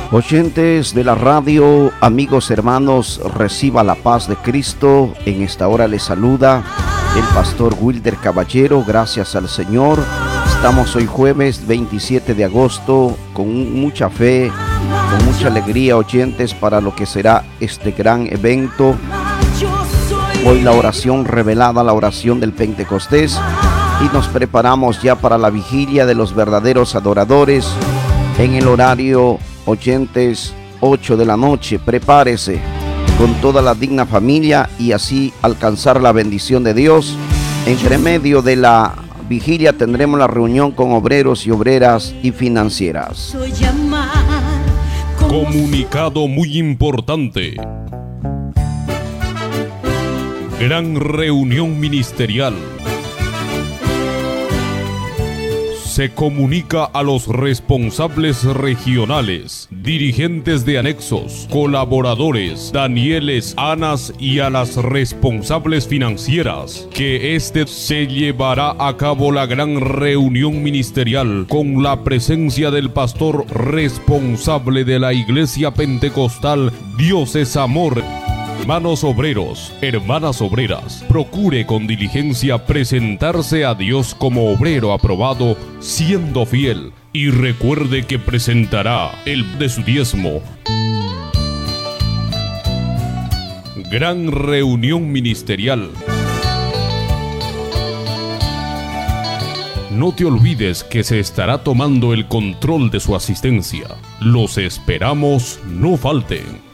Oyentes de la radio, amigos, hermanos, reciba la paz de Cristo. En esta hora les saluda el pastor Wilder Caballero, gracias al Señor. Estamos hoy jueves 27 de agosto con mucha fe, con mucha alegría, oyentes, para lo que será este gran evento. Hoy la oración revelada, la oración del Pentecostés, y nos preparamos ya para la vigilia de los verdaderos adoradores en el horario, oyentes, 8 de la noche. Prepárese con toda la digna familia y así alcanzar la bendición de Dios. Entre medio de la vigilia tendremos la reunión con obreros y obreras y financieras. Comunicado muy importante. Gran reunión ministerial. Se comunica a los responsables regionales, dirigentes de anexos, colaboradores, danieles, anas y a las responsables financieras que se llevará a cabo la gran reunión ministerial con la presencia del pastor responsable de la Iglesia Pentecostal Dios es Amor. Hermanos obreros, hermanas obreras, procure con diligencia presentarse a Dios como obrero aprobado, siendo fiel, y recuerde que presentará el de su diezmo. Gran reunión ministerial. No te olvides que se estará tomando el control de su asistencia. Los esperamos, no falten.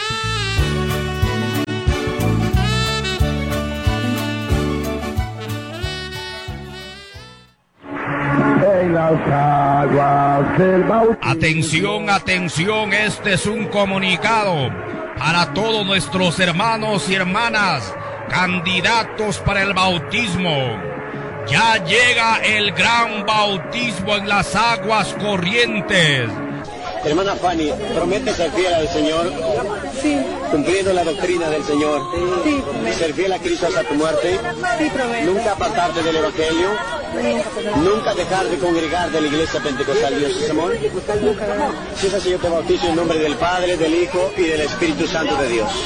Atención, atención, este es un comunicado para todos nuestros hermanos y hermanas, candidatos para el bautismo. Ya llega el gran bautismo en las aguas corrientes. Hermana Fanny, ¿promete ser fiel al Señor? Sí. ¿Cumpliendo la doctrina del Señor? Sí. ¿Ser fiel a Cristo hasta tu muerte? Sí, prometo. ¿Nunca apartarte del Evangelio? ¿Nunca dejar de congregar de la Iglesia Pentecostal Dios es Amor? Nunca. Si es así, yo te bautizo en nombre del Padre, del Hijo y del Espíritu Santo de Dios.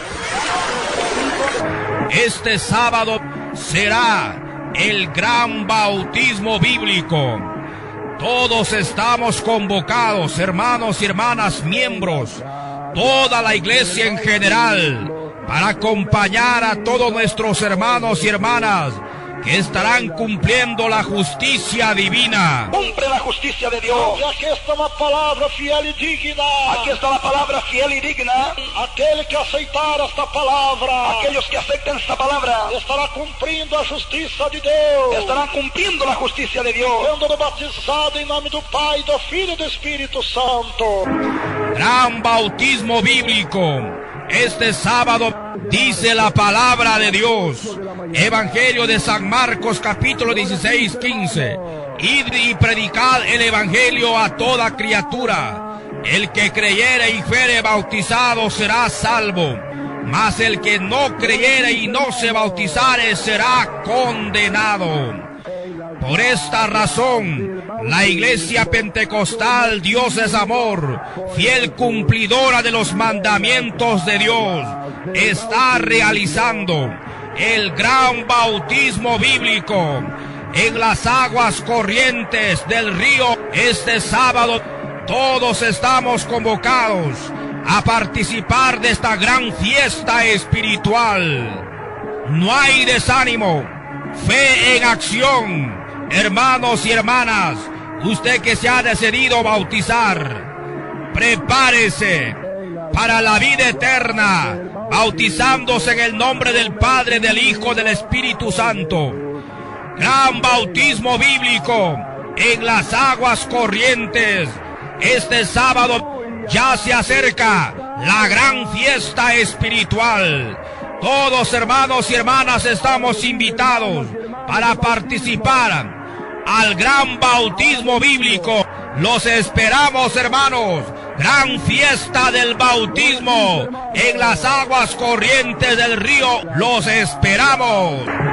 Este sábado será el gran bautismo bíblico. Todos estamos convocados, hermanos y hermanas, miembros, toda la iglesia en general, para acompañar a todos nuestros hermanos y hermanas que estarán cumpliendo la justicia divina. Cumple la justicia de Dios. Y aquí está la palabra fiel y digna. Aquí está la palabra fiel y digna. Aquel que aceitar esta palabra, aquellos que acepten esta palabra, estará cumprindo a justiça de Deus. Estarán cumpliendo la justicia de Dios. Sendo batizado em nome do Pai, do Filho e do Espírito Santo. Gran bautismo bíblico. Este sábado dice la palabra de Dios. Evangelio de San Marcos, capítulo 16, 15. Id y predicad el evangelio a toda criatura. El que creyere y fuere bautizado será salvo, mas el que no creyere y no se bautizare será condenado. Por esta razón, la Iglesia Pentecostal Dios es Amor, fiel cumplidora de los mandamientos de Dios, está realizando el gran bautismo bíblico en las aguas corrientes del río. Este sábado todos estamos convocados a participar de esta gran fiesta espiritual. No hay desánimo, fe en acción. Hermanos y hermanas, usted que se ha decidido bautizar, prepárese para la vida eterna, bautizándose en el nombre del Padre, del Hijo, del Espíritu Santo. Gran bautismo bíblico en las aguas corrientes. Este sábado ya se acerca la gran fiesta espiritual. Todos, hermanos y hermanas, estamos invitados para participar al gran bautismo bíblico. Los esperamos, hermanos. Gran fiesta del bautismo en las aguas corrientes del río. Los esperamos.